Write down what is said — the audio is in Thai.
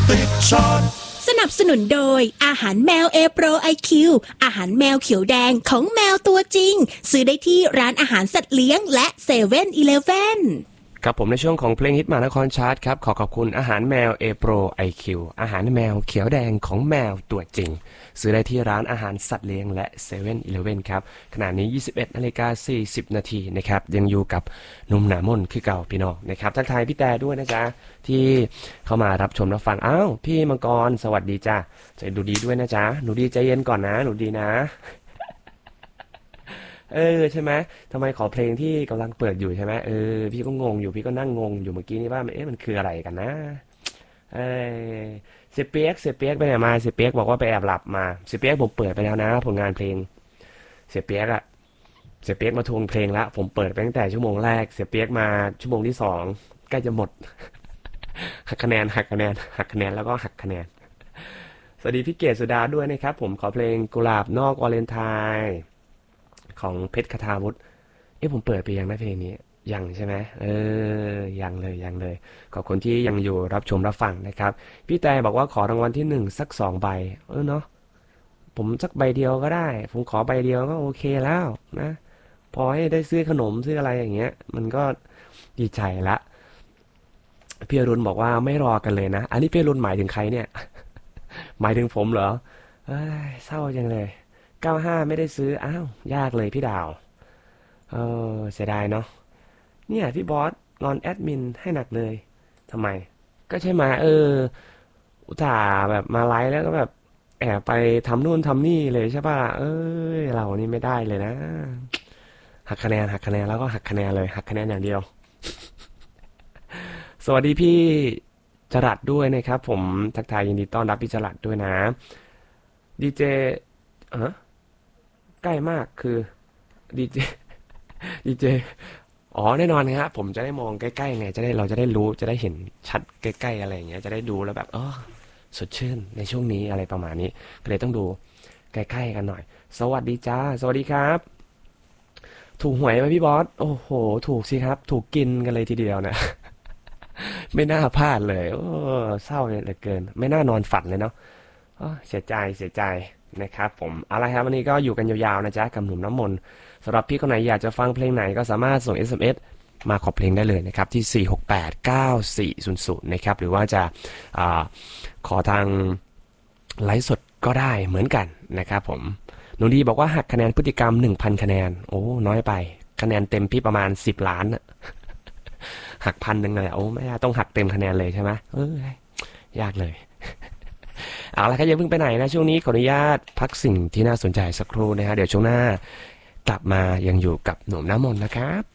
ติดช็อตสนับสนุนโดยอาหารแมวเอโปรไอคิวอาหารแมวเขียวแดงของแมวตัวจริงซื้อได้ที่ร้านอาหารสัตว์เลี้ยงและเซเว่นอีเลฟเว่นครับผมในช่วงของเพลงฮิตมหานครชาร์ตครับขอบคุณอาหารแมวเอโปรไอคิวอาหารแมวเขียวแดงของแมวตัวจริงซื้อได้ที่ร้านอาหารสัตว์เลี้ยงและเซเว่นอีเลฟเว่นครับขณะนี้ 21:40 นาทีนะครับยังอยู่กับนุ่มหนามนคือเก่าพี่น้องนะครับทักทายพี่แต่ด้วยนะจ๊ะที่เข้ามารับชมรับฟังอ้าวพี่มังกรสวัสดีจ้าใจดูดีด้วยนะจ๊ะหนูดีใจเย็นก่อนนะหนูดีนะใช่ไหมทำไมขอเพลงที่กำลังเปิดอยู่ใช่ไหมพี่ก็งงอยู่พี่ก็นั่งงงอยู่เมื่อกี้นี้ว่ามันคืออะไรกันนะเสียเปียกไปไหนมาเสียเปียกบอกว่าไปแอบหลับมาเสียเปียกผมเปิดไปแล้วนะผลงานเพลงเสียเปียกมาทวงเพลงแล้วผมเปิดไปตั้งแต่ชั่วโมงแรกเสียเปียกมาชั่วโมงที่2ใกล้จะหมดหักคะแนนแล้วก็หักคะแนนสวัสดีพี่เกศสุดาด้วยนะครับผมขอเพลงกุหลาบนอกวาเลนไทน์ของเพชรคทาวุฒิผมเปิดไปยังนะเพลงนี้ยังใช่ไหมยังเลยขอบคุณที่ยังอยู่รับชมรับฟังนะครับพี่แต่บอกว่าขอรางวัลที่1สัก2ใบเนาะผมสักใบเดียวก็ได้ผมขอใบเดียวก็โอเคแล้วนะพอให้ได้ซื้อขนมซื้ออะไรอย่างเงี้ยมันก็ดีใจละพี่อรุณบอกว่าไม่รอกันเลยนะอันนี้พี่อรุณหมายถึงใครเนี่ยหมายถึงผมเหรอเศร้าจังเลย95ไม่ได้ซื้ออ้าวยากเลยพี่ดาวเสียดายเนาะเนี่ยพี่บอสงอนแอดมินให้หนักเลยทำไมก็ใช่มาอุตส่าห์แบบมาไลฟ์แล้วก็แบบแอบไปทำนู่นทำนี่เลยใช่ป่ะเรานี่ไม่ได้เลยนะหักคะแนนแล้วก็หักคะแนนเลยหักคะแนนอย่างเดียว สวัสดีพี่จรัสด้วยนะครับผมทักทายยินดีต้อนรับพี่จรัสด้วยนะดีเจใกล้มากคือดีเจแน่นอนครับผมจะได้มองใกล้ๆไงเราจะได้รู้จะได้เห็นชัดใกล้ๆอะไรอย่างเงี้ยจะได้ดูแล้วแบบสดชื่นในช่วงนี้อะไรประมาณนี้ก็เลยต้องดูใกล้ๆกันหน่อยสวัสดีจ้าสวัสดีครับถูกหวยไหมพี่บอสโอ้โหถูกสิครับถูกกินกันเลยทีเดียวนะ ไม่น่าพลาดเลยเศร้าเหลือเกินไม่น่านอนฝันเลยเนาะเสียใจนะครับผมเอาละครับวันนี้ก็อยู่กันยาวๆนะจ๊ะกับหนุ่มน้ำมนต์สำหรับพี่คนไหนอยากจะฟังเพลงไหนก็สามารถส่ง SMS มาขอเพลงได้เลยนะครับที่4689400นะครับหรือว่าจะขอทางไลฟ์สดก็ได้เหมือนกันนะครับผมหนูดีบอกว่าหักคะแนนพฤติกรรม 1,000 คะแนนโอ้น้อยไปคะแนนเต็มพี่ประมาณ10 ล้านหัก1,000เลยไม่ต้องหักเต็มคะแนนเลยใช่ไหมยากเลยเอาละครับอย่าเพิ่งไปไหนนะช่วงนี้ขออนุญาตพักสิ่งที่น่าสนใจสักครู่นะฮะเดี๋ยวช่วงหน้ากลับมายังอยู่กับหนุ่มน้ำมนต์นะครับ